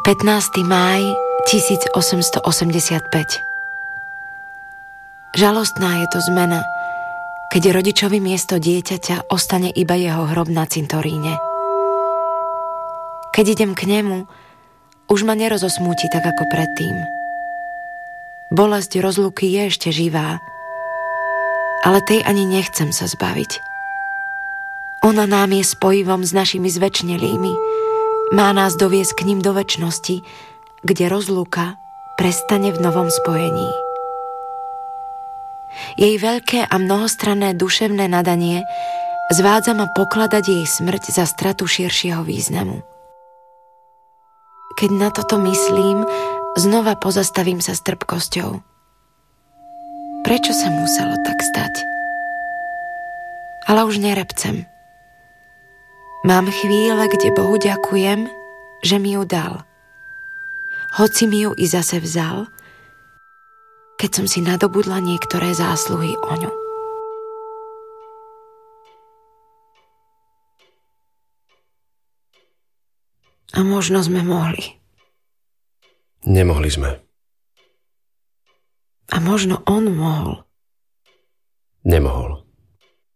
15. máj 1885. Žalostná je to zmena, keď rodičovi miesto dieťaťa ostane iba jeho hrob na cintoríne. Keď idem k nemu, už ma nerozosmúti tak ako predtým. Bolesť rozluky je ešte živá, ale tej ani nechcem sa zbaviť. Ona nám je spojivom s našimi zvečnelými, má nás doviesť k ním do večnosti, kde rozluka prestane v novom spojení. Jej veľké a mnohostranné duševné nadanie zvádza ma pokladať jej smrť za stratu širšieho významu. Keď na toto myslím, znova pozastavím sa s trpkosťou. Prečo sa muselo tak stať? Ale už nerepcem. Mám chvíle, kde Bohu ďakujem, že mi ju dal. Hoci mi ju i zase vzal, keď som si nadobudla niektoré zásluhy oňu. A možno sme mohli. Nemohli sme. A možno on mohol. Nemohol.